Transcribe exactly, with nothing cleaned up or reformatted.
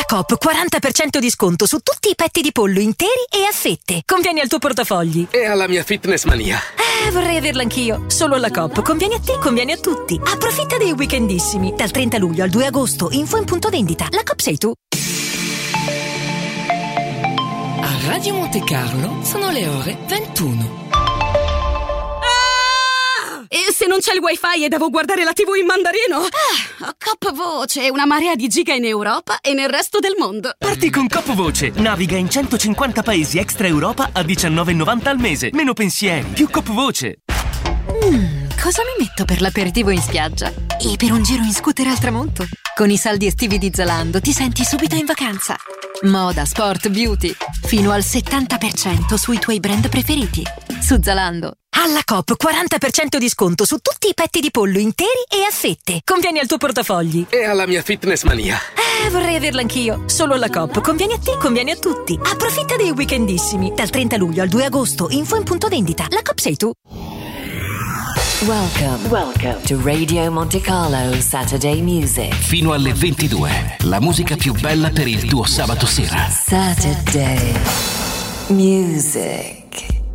Coop quaranta per cento di sconto su tutti i petti di pollo interi e a fette. Conviene al tuo portafogli. E alla mia fitness mania. Eh, vorrei averla anch'io. Solo alla Coop. Conviene a te, conviene a tutti. Approfitta dei weekendissimi. Dal trenta luglio al due agosto. Info in punto vendita. La Coop sei tu. A Radio Monte Carlo sono le ore ventuno. E se non c'è il wifi e devo guardare la tivù in mandarino? Ah, Coop Voce, una marea di giga in Europa e nel resto del mondo. Parti con Coop Voce. Naviga in centocinquanta paesi extra Europa a diciannove e novanta al mese. Meno pensieri, più Coop Voce. Mm, cosa mi metto per l'aperitivo in spiaggia? E per un giro in scooter al tramonto? Con i saldi estivi di Zalando ti senti subito in vacanza. Moda, sport, beauty. Fino al settanta per cento sui tuoi brand preferiti. Su Zalando. Alla Coop quaranta per cento di sconto su tutti i petti di pollo interi e a fette. Conviene al tuo portafogli. E alla mia fitness mania. Eh, vorrei averla anch'io. Solo alla Coop. Conviene a te, conviene a tutti. Approfitta dei weekendissimi. Dal trenta luglio al due agosto. Info in punto vendita. La Coop sei tu. Welcome, welcome to Radio Monte Carlo Saturday Music. Fino alle ventidue. La musica più bella per il tuo sabato sera. Saturday Music.